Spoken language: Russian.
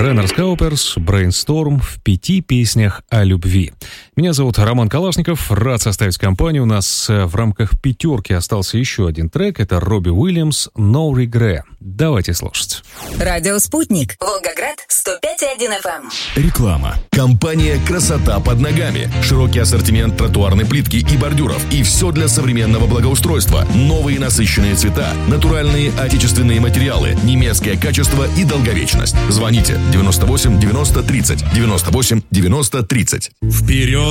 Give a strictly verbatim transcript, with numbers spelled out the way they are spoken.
Реннерс Кауперс, Brainstorm в пяти песнях о любви. Меня зовут Роман Калашников, рад составить компанию. У нас в рамках пятерки остался еще один трек. Это Робби Уильямс «No Regret». Давайте слушать. Радио «Спутник». Волгоград, сто пять и один эф эм. Реклама. Компания «Красота под ногами». Широкий ассортимент тротуарной плитки и бордюров. И все для современного благоустройства. Новые насыщенные цвета, натуральные отечественные материалы, немецкое качество и долговечность. Звоните девяносто восемь девяносто тридцать, девяносто восемь девяносто тридцать. Вперед!